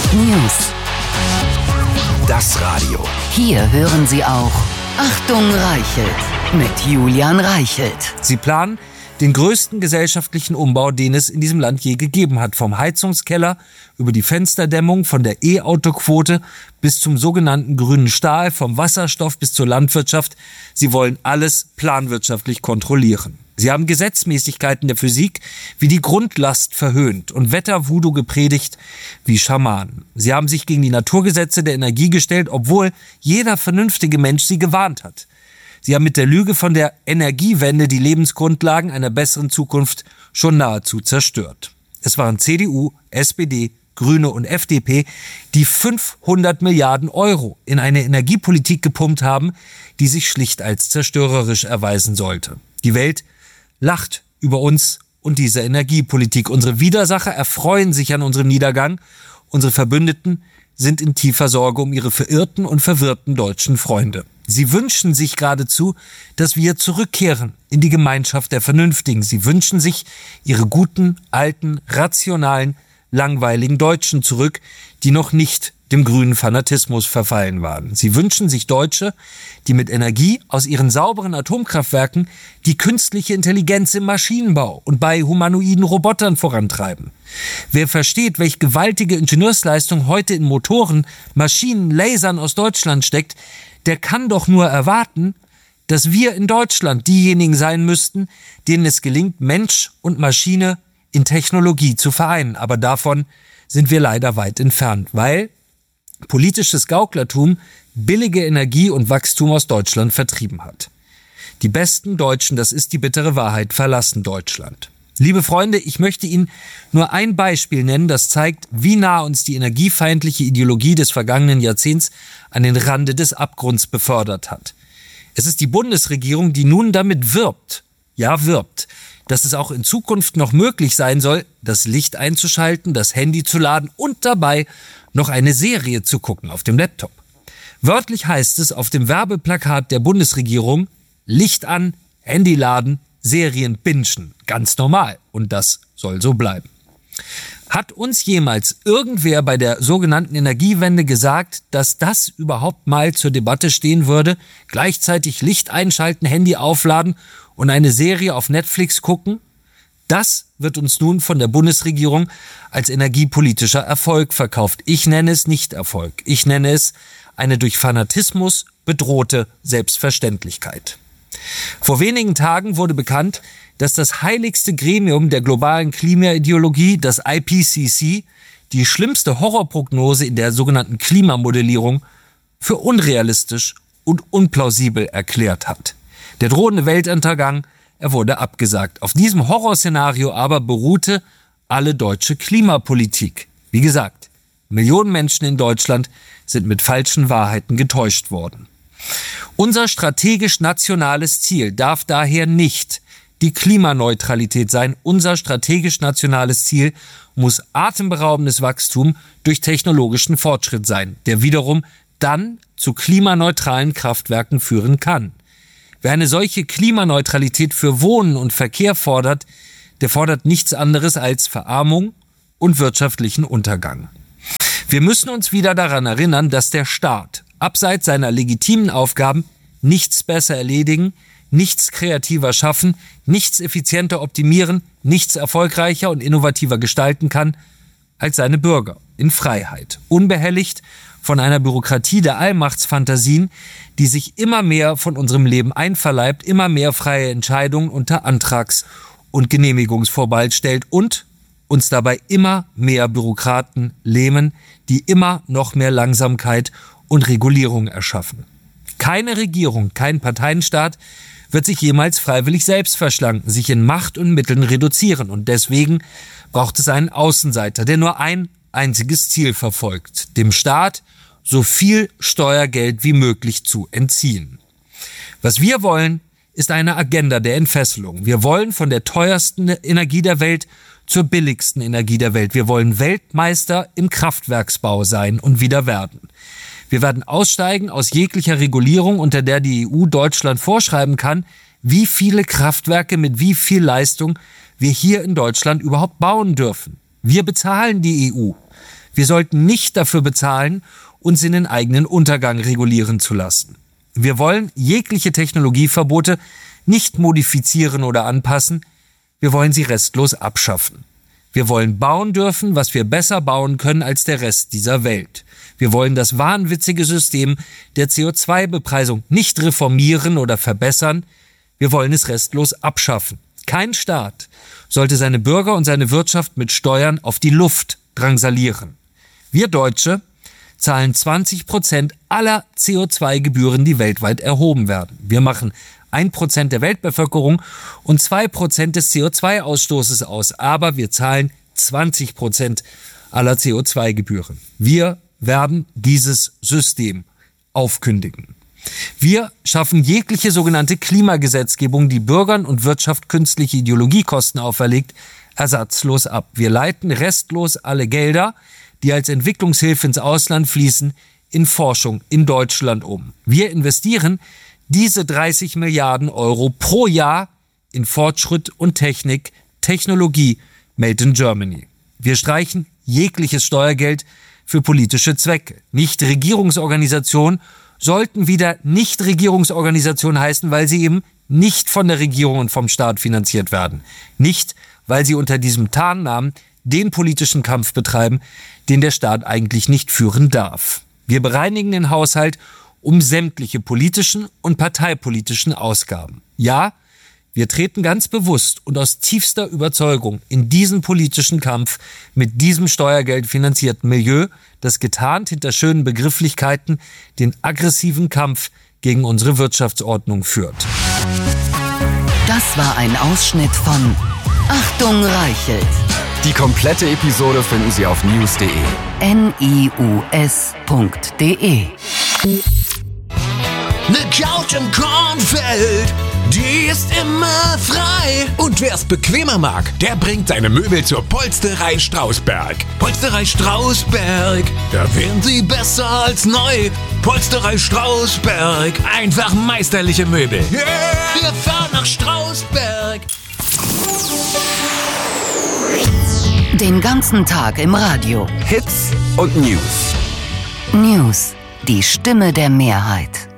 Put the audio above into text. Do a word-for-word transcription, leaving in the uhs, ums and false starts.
News. Das Radio. Hier hören Sie auch Achtung Reichelt mit Julian Reichelt. Sie planen den größten gesellschaftlichen Umbau, den es in diesem Land je gegeben hat. Vom Heizungskeller über die Fensterdämmung, von der E-Auto-Quote bis zum sogenannten grünen Stahl, vom Wasserstoff bis zur Landwirtschaft. Sie wollen alles planwirtschaftlich kontrollieren. Sie haben Gesetzmäßigkeiten der Physik wie die Grundlast verhöhnt und Wetter-Voodoo gepredigt wie Schamanen. Sie haben sich gegen die Naturgesetze der Energie gestellt, obwohl jeder vernünftige Mensch sie gewarnt hat. Sie haben mit der Lüge von der Energiewende die Lebensgrundlagen einer besseren Zukunft schon nahezu zerstört. Es waren C D U, S P D, Grüne und F D P, die fünfhundert Milliarden Euro in eine Energiepolitik gepumpt haben, die sich schlicht als zerstörerisch erweisen sollte. Die Welt lacht über uns und diese Energiepolitik. Unsere Widersacher erfreuen sich an unserem Niedergang. Unsere Verbündeten sind in tiefer Sorge um ihre verirrten und verwirrten deutschen Freunde. Sie wünschen sich geradezu, dass wir zurückkehren in die Gemeinschaft der Vernünftigen. Sie wünschen sich ihre guten, alten, rationalen, langweiligen Deutschen zurück, die noch nicht dem grünen Fanatismus verfallen waren. Sie wünschen sich Deutsche, die mit Energie aus ihren sauberen Atomkraftwerken die künstliche Intelligenz im Maschinenbau und bei humanoiden Robotern vorantreiben. Wer versteht, welche gewaltige Ingenieursleistung heute in Motoren, Maschinen, Lasern aus Deutschland steckt, der kann doch nur erwarten, dass wir in Deutschland diejenigen sein müssten, denen es gelingt, Mensch und Maschine in Technologie zu vereinen. Aber davon sind wir leider weit entfernt, weil politisches Gauklertum billige Energie und Wachstum aus Deutschland vertrieben hat. Die besten Deutschen, das ist die bittere Wahrheit, verlassen Deutschland. Liebe Freunde, ich möchte Ihnen nur ein Beispiel nennen, das zeigt, wie nah uns die energiefeindliche Ideologie des vergangenen Jahrzehnts an den Rande des Abgrunds befördert hat. Es ist die Bundesregierung, die nun damit wirbt, ja wirbt, dass es auch in Zukunft noch möglich sein soll, das Licht einzuschalten, das Handy zu laden und dabei noch eine Serie zu gucken auf dem Laptop. Wörtlich heißt es auf dem Werbeplakat der Bundesregierung: Licht an, Handy laden, Serien bingen. Ganz normal. Und das soll so bleiben. Hat uns jemals irgendwer bei der sogenannten Energiewende gesagt, dass das überhaupt mal zur Debatte stehen würde? Gleichzeitig Licht einschalten, Handy aufladen und eine Serie auf Netflix gucken? Das wird uns nun von der Bundesregierung als energiepolitischer Erfolg verkauft. Ich nenne es nicht Erfolg. Ich nenne es eine durch Fanatismus bedrohte Selbstverständlichkeit. Vor wenigen Tagen wurde bekannt, dass das heiligste Gremium der globalen Klimaideologie, das I P C C, die schlimmste Horrorprognose in der sogenannten Klimamodellierung für unrealistisch und unplausibel erklärt hat. Der drohende Weltuntergang, er wurde abgesagt. Auf diesem Horrorszenario aber beruhte alle deutsche Klimapolitik. Wie gesagt, Millionen Menschen in Deutschland sind mit falschen Wahrheiten getäuscht worden. Unser strategisch nationales Ziel darf daher nicht die Klimaneutralität sein. Unser strategisch nationales Ziel muss atemberaubendes Wachstum durch technologischen Fortschritt sein, der wiederum dann zu klimaneutralen Kraftwerken führen kann. Wer eine solche Klimaneutralität für Wohnen und Verkehr fordert, der fordert nichts anderes als Verarmung und wirtschaftlichen Untergang. Wir müssen uns wieder daran erinnern, dass der Staat abseits seiner legitimen Aufgaben nichts besser erledigen, nichts kreativer schaffen, nichts effizienter optimieren, nichts erfolgreicher und innovativer gestalten kann als seine Bürger in Freiheit, unbehelligt von einer Bürokratie der Allmachtsfantasien, die sich immer mehr von unserem Leben einverleibt, immer mehr freie Entscheidungen unter Antrags- und Genehmigungsvorbehalt stellt und uns dabei immer mehr Bürokraten lähmen, die immer noch mehr Langsamkeit und Regulierung erschaffen. Keine Regierung, kein Parteienstaat wird sich jemals freiwillig selbst verschlanken, sich in Macht und Mitteln reduzieren. Und deswegen braucht es einen Außenseiter, der nur ein einziges Ziel verfolgt: dem Staat so viel Steuergeld wie möglich zu entziehen. Was wir wollen, ist eine Agenda der Entfesselung. Wir wollen von der teuersten Energie der Welt zur billigsten Energie der Welt. Wir wollen Weltmeister im Kraftwerksbau sein und wieder werden. Wir werden aussteigen aus jeglicher Regulierung, unter der die E U Deutschland vorschreiben kann, wie viele Kraftwerke mit wie viel Leistung wir hier in Deutschland überhaupt bauen dürfen. Wir bezahlen die E U. Wir sollten nicht dafür bezahlen, uns in den eigenen Untergang regulieren zu lassen. Wir wollen jegliche Technologieverbote nicht modifizieren oder anpassen, wir wollen sie restlos abschaffen. Wir wollen bauen dürfen, was wir besser bauen können als der Rest dieser Welt. Wir wollen das wahnwitzige System der C O zwei Bepreisung nicht reformieren oder verbessern, wir wollen es restlos abschaffen. Kein Staat sollte seine Bürger und seine Wirtschaft mit Steuern auf die Luft drangsalieren. Wir Deutsche zahlen zwanzig Prozent aller C O zwei Gebühren, die weltweit erhoben werden. Wir machen ein Prozent der Weltbevölkerung und zwei Prozent des C O zwei Ausstoßes aus. Aber wir zahlen zwanzig Prozent aller C O zwei Gebühren. Wir werden dieses System aufkündigen. Wir schaffen jegliche sogenannte Klimagesetzgebung, die Bürgern und Wirtschaft künstliche Ideologiekosten auferlegt, ersatzlos ab. Wir leiten restlos alle Gelder, die als Entwicklungshilfe ins Ausland fließen, in Forschung in Deutschland um. Wir investieren diese dreißig Milliarden Euro pro Jahr in Fortschritt und Technik, Technologie made in Germany. Wir streichen jegliches Steuergeld für politische Zwecke. Nichtregierungsorganisationen sollten wieder Nichtregierungsorganisationen heißen, weil sie eben nicht von der Regierung und vom Staat finanziert werden. Nicht, weil sie unter diesem Tarnnamen den politischen Kampf betreiben, den der Staat eigentlich nicht führen darf. Wir bereinigen den Haushalt um sämtliche politischen und parteipolitischen Ausgaben. Ja, wir treten ganz bewusst und aus tiefster Überzeugung in diesen politischen Kampf mit diesem Steuergeld finanzierten Milieu, das getarnt hinter schönen Begrifflichkeiten den aggressiven Kampf gegen unsere Wirtschaftsordnung führt. Das war ein Ausschnitt von Achtung Reichelt. Die komplette Episode finden Sie auf news punkt de. N I U S punkt de. Ne Couch im Kornfeld, die ist immer frei. Und wer's bequemer mag, der bringt seine Möbel zur Polsterei Strausberg. Polsterei Strausberg, da wären sie besser als neu. Polsterei Strausberg, einfach meisterliche Möbel. Yeah. Wir fahren nach Strausberg. Den ganzen Tag im Radio. Hits und News. News, die Stimme der Mehrheit.